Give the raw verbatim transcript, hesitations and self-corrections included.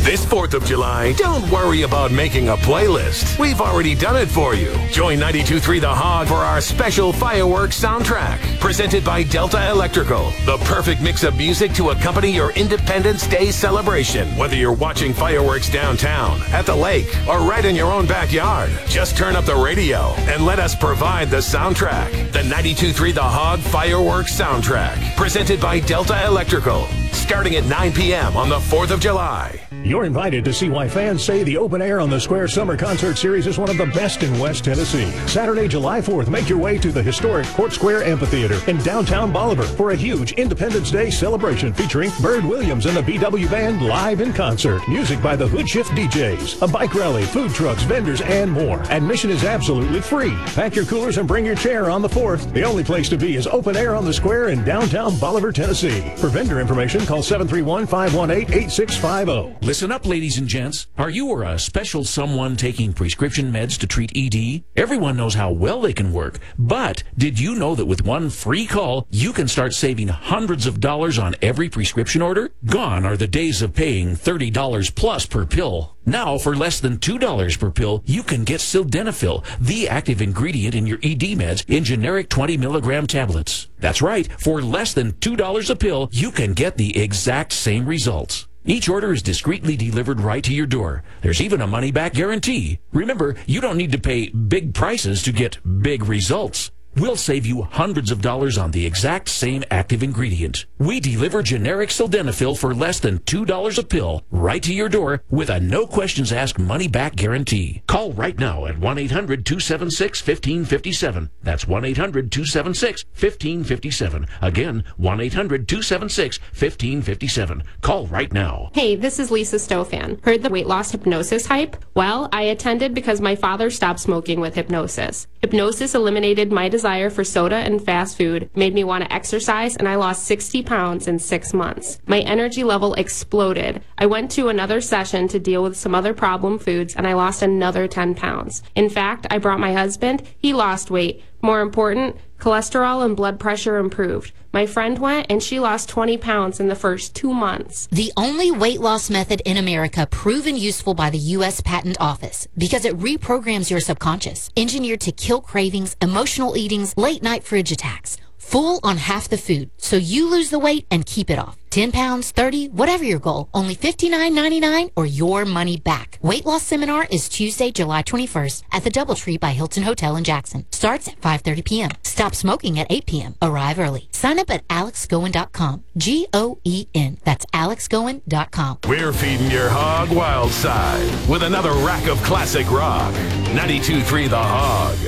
This fourth of July, don't worry about making a playlist. We've already done it for you. Join ninety-two point three The Hog for our special fireworks soundtrack. Presented by Delta Electrical. The perfect mix of music to accompany your Independence Day celebration. Whether you're watching fireworks downtown, at the lake, or right in your own backyard. Just turn up the radio and let us provide the soundtrack. The ninety-two point three The Hog Fireworks Soundtrack. Presented by Delta Electrical. Starting at nine p.m. on the fourth of July. You're invited to see why fans say the Open Air on the Square Summer Concert Series is one of the best in West Tennessee. Saturday, July fourth, make your way to the historic Court Square Amphitheater in downtown Bolivar for a huge Independence Day celebration featuring Bird Williams and the B W Band live in concert. Music by the Hood Shift D Js, a bike rally, food trucks, vendors, and more. Admission is absolutely free. Pack your coolers and bring your chair on the fourth. The only place to be is Open Air on the Square in downtown Bolivar, Tennessee. For vendor information, call seven three one, five one eight, eight six five zero. Listen up, ladies and gents. Are you or a special someone taking prescription meds to treat E D? Everyone knows how well they can work, but did you know that with one free call, you can start saving hundreds of dollars on every prescription order? Gone are the days of paying thirty dollars plus per pill. Now, for less than two dollars per pill, you can get Sildenafil, the active ingredient in your E D meds, in generic twenty milligram tablets. That's right, for less than two dollars a pill, you can get the exact same results. Each order is discreetly delivered right to your door. There's even a money-back guarantee. Remember, you don't need to pay big prices to get big results. We'll save you hundreds of dollars on the exact same active ingredient. We deliver generic Sildenafil for less than two dollars a pill right to your door with a no-questions-asked money-back guarantee. Call right now at one eight hundred, two seven six, one five five seven. That's one eight hundred, two seven six, one five five seven. Again, one eight hundred, two seven six, one five five seven. Call right now. Hey, this is Lisa Stofan. Heard the weight loss hypnosis hype? Well, I attended because my father stopped smoking with hypnosis. Hypnosis eliminated my desire for soda and fast food, made me want to exercise, and I lost sixty pounds in six months. My energy level exploded. I went to another session to deal with some other problem foods, and I lost another ten pounds. In fact, I brought my husband. He lost weight. More important, cholesterol and blood pressure improved. My friend went and she lost twenty pounds in the first two months. The only weight loss method in America proven useful by the U S Patent Office because it reprograms your subconscious, engineered to kill cravings, emotional eatings, late night fridge attacks. Full on half the food, so you lose the weight and keep it off. ten pounds, thirty, whatever your goal, only fifty-nine ninety-nine or your money back. Weight loss seminar is Tuesday, July twenty-first at the Doubletree by Hilton Hotel in Jackson. Starts at five thirty p.m. Stop smoking at eight p.m. Arrive early. Sign up at alex goen dot com. G O E N. That's alex goen dot com. We're feeding your hog wild side with another rack of classic rock. ninety-two point three The Hog.